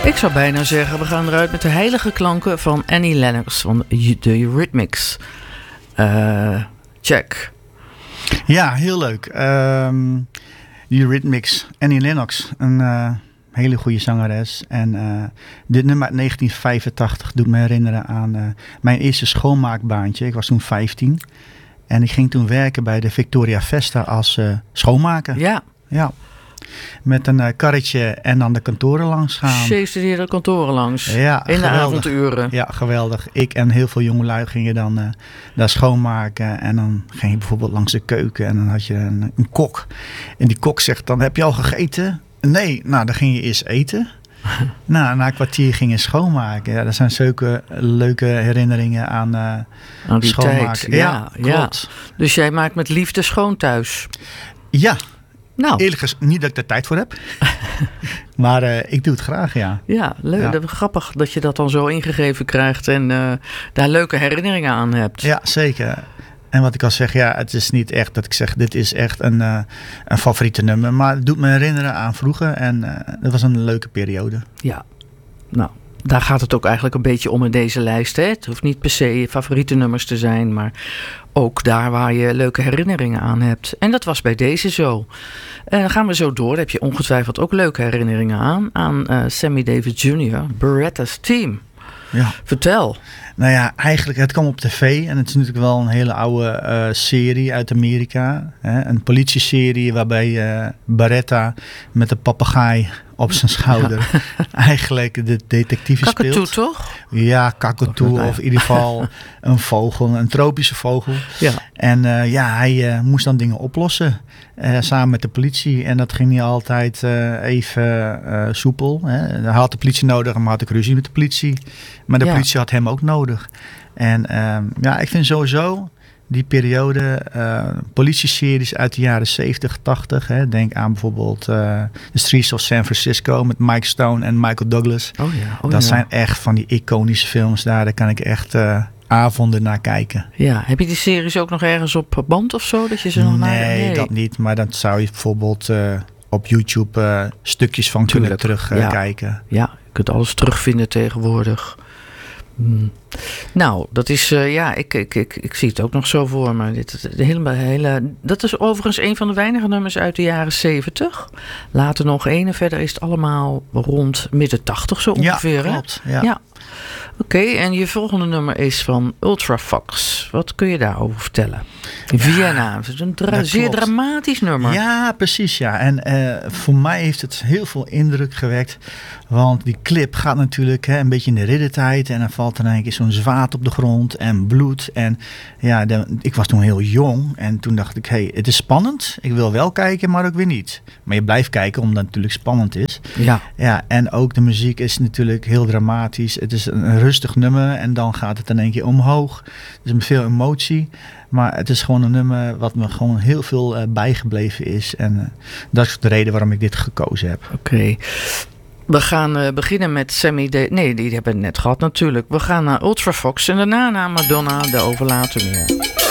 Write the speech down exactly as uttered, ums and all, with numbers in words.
Ik zou bijna zeggen, we gaan eruit met de heilige klanken van Annie Lennox van de Eurythmics. Uh, check. Ja, heel leuk. Um, Eurythmics, Annie Lennox, een uh, hele goede zangeres. En uh, dit nummer uit negentien vijfentachtig doet me herinneren aan uh, mijn eerste schoonmaakbaantje. Ik was toen vijftien. En ik ging toen werken bij de Victoria Vesta als uh, schoonmaker. Ja. Ja. Met een uh, karretje en dan de kantoren langs gaan. Sjeesde hier de kantoren langs. Ja, in de geweldig. avonduren. Ja, geweldig. Ik en heel veel jongelui gingen dan uh, daar schoonmaken. En dan ging je bijvoorbeeld langs de keuken. En dan had je een, een kok. En die kok zegt dan, heb je al gegeten? Nee, nou dan ging je eerst eten. Nou, na een kwartier ging je schoonmaken. Ja, dat zijn zulke leuke herinneringen aan, uh, aan die schoonmaken. Tijd. Ja, ja, klopt. Dus jij maakt met liefde schoon thuis. Ja. Nou. Eerlijk gezegd, niet dat ik er tijd voor heb. Maar uh, ik doe het graag, ja. Ja, leuk. Ja. Dat is grappig dat je dat dan zo ingegeven krijgt en uh, daar leuke herinneringen aan hebt. Ja, zeker. En wat ik al zeg, ja, het is niet echt dat ik zeg, dit is echt een, uh, een favoriete nummer. Maar het doet me herinneren aan vroeger en uh, dat was een leuke periode. Ja, nou. Daar gaat het ook eigenlijk een beetje om in deze lijst. Hè? Het hoeft niet per se je favoriete nummers te zijn, maar ook daar waar je leuke herinneringen aan hebt. En dat was bij deze zo. En dan gaan we zo door. Daar heb je ongetwijfeld ook leuke herinneringen aan. Aan uh, Sammy Davis junior, Beretta's Team. Ja. Vertel. Nou ja, eigenlijk, het kwam op tv en het is natuurlijk wel een hele oude uh, serie uit Amerika. Hè? Een politieserie waarbij uh, Beretta met een papegaai op zijn schouder ja. eigenlijk de detectieve speelt. Kakatoe, toch? Ja, kakatoe of in ieder geval een vogel, een tropische vogel. Ja. En uh, ja, hij uh, moest dan dingen oplossen uh, samen met de politie. En dat ging niet altijd uh, even uh, soepel. Hè. Hij had de politie nodig, maar had ik ruzie met de politie. Maar de ja. politie had hem ook nodig. En uh, ja, ik vind sowieso die periode, uh, politieseries uit de jaren zeventig, tachtig. Hè. Denk aan bijvoorbeeld uh, The Streets of San Francisco met Mike Stone en Michael Douglas. Oh ja, oh dat ja. zijn echt van die iconische films daar. Daar kan ik echt uh, avonden naar kijken. Ja, heb je die series ook nog ergens op band of zo? Dat je ze nog nee, naar... nee, dat niet. Maar dan zou je bijvoorbeeld uh, op YouTube uh, stukjes van kunnen terugkijken. Uh, ja. ja, je kunt alles terugvinden tegenwoordig. Hmm. Nou, dat is, uh, ja, ik, ik, ik, ik zie het ook nog zo voor me. Dit, de hele, hele, dat is overigens een van de weinige nummers uit de jaren zeventig. Later nog één en verder is het allemaal rond midden tachtig zo ongeveer. Ja, klopt. Ja. ja. Oké, okay, en je volgende nummer is van Ultravox. Wat kun je daarover vertellen? In ja, Vienna, het is een dra- zeer klopt. dramatisch nummer. Ja, precies ja. En uh, voor mij heeft het heel veel indruk gewekt. Want die clip gaat natuurlijk hè, een beetje in de riddertijd. En dan valt er een keer zo'n zwaard op de grond en bloed. En ja, de, ik was toen heel jong. En toen dacht ik, hé, hey, het is spannend. Ik wil wel kijken, maar ook weer niet. Maar je blijft kijken omdat het natuurlijk spannend is. Ja. Ja, en ook de muziek is natuurlijk heel dramatisch. Het is een rustig nummer en dan gaat het in één keer omhoog. Dus met veel emotie. Maar het is gewoon een nummer wat me gewoon heel veel uh, bijgebleven is. En uh, dat is de reden waarom ik dit gekozen heb. Oké. Okay. We gaan uh, beginnen met Sammy De... Nee, die hebben we net gehad natuurlijk. We gaan naar Ultravox en daarna naar Madonna, de Over Later Meer.